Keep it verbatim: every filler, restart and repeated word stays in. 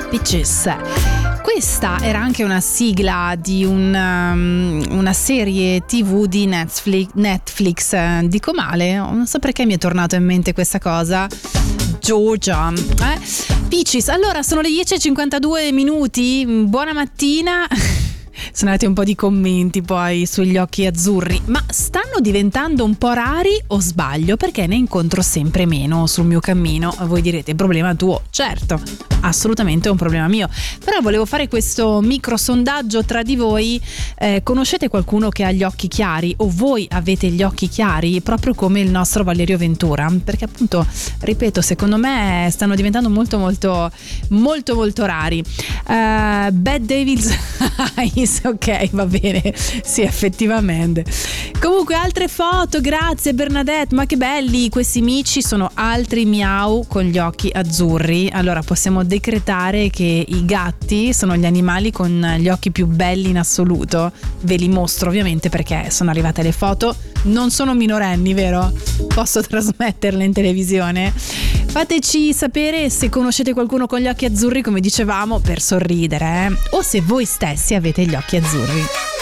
Peaches. Questa era anche una sigla di un, um, una serie tivù di Netflix, Netflix. Dico male? Non so perché mi è tornato in mente questa cosa. Georgia. Eh? Peaches. Allora, sono le dieci e cinquantadue minuti. Buona mattina. Sono arrivati un po' di commenti poi sugli occhi azzurri, ma stanno diventando un po' rari o sbaglio? Perché ne incontro sempre meno sul mio cammino. Voi direte, problema tuo. Certo, assolutamente un problema mio, però volevo fare questo micro sondaggio tra di voi. Eh, conoscete qualcuno che ha gli occhi chiari, o voi avete gli occhi chiari proprio come il nostro Valerio Ventura? Perché appunto, ripeto, secondo me stanno diventando molto molto molto molto rari. uh, Bad Devil's Eyes. Ok, va bene, sì, effettivamente. Comunque, altre foto, grazie Bernadette, ma che belli questi mici, sono altri miau con gli occhi azzurri. Allora possiamo decretare che i gatti sono gli animali con gli occhi più belli in assoluto. Ve li mostro ovviamente perché sono arrivate le foto, non sono minorenni, vero? Posso trasmetterle in televisione? Fateci sapere se conoscete qualcuno con gli occhi azzurri, come dicevamo, per sorridere, eh? O se voi stessi avete gli occhi azzurri.